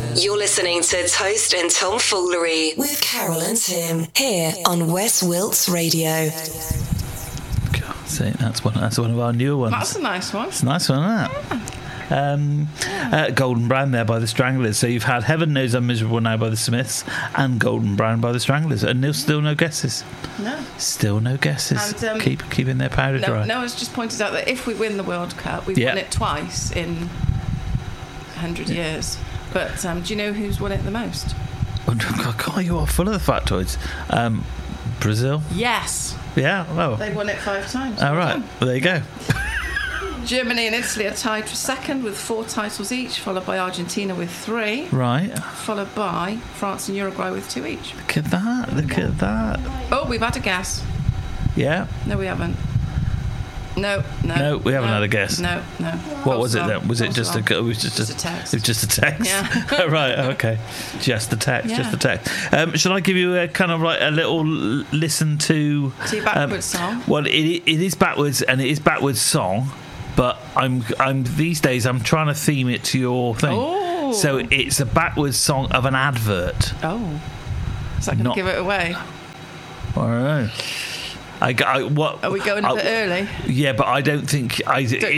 You're listening to Toast and Tomfoolery with Carol and Tim here on West Wilts Radio. See, that's one of our newer ones. That's a nice one. It's a nice one, isn't it? Golden Brown there by the Stranglers. So you've had Heaven Knows I'm Miserable Now by the Smiths and Golden Brown by the Stranglers. And there's still no guesses. No. Still no guesses. And, keeping their powder dry. Noah's just pointed out that if we win the World Cup, we've won it twice in 100 years. But do you know who's won it the most? God, you are full of the factoids. Brazil? Yes. Yeah, well. They've won it 5 times. All right, well, there you go. Germany and Italy are tied for second with 4 titles each, followed by Argentina with 3. Right. Followed by France and Uruguay with 2 each. Look at that. Oh, we've had a guess. Yeah. No, we haven't. No, we haven't had a guess. No. What was it then? Was it just a text? It was just a text. Yeah. Right. Okay. Just the text. Yeah. Just the text. Shall I give you a kind of like a little listen to? To backwards song. Well, it is backwards, and it is backwards song, but I'm these days I'm trying to theme it to your thing. Oh. So it's a backwards song of an advert. Oh. Is that going to give it away? I don't know. What? Are we going a bit early? Yeah, but I don't think